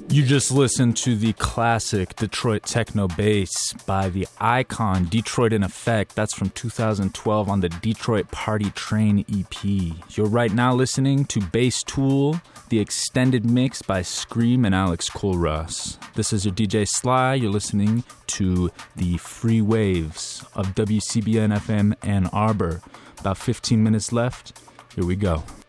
You just listened to the classic Detroit techno bass by the icon Detroit in Effect. That's from 2012 on the Detroit Party Train EP. You're right now listening to Bass Tool, the extended mix by Scream and Alex Kulras. This is your DJ Sly. You're listening to the free waves of WCBN FM Ann Arbor. About 15 minutes left. Here we go.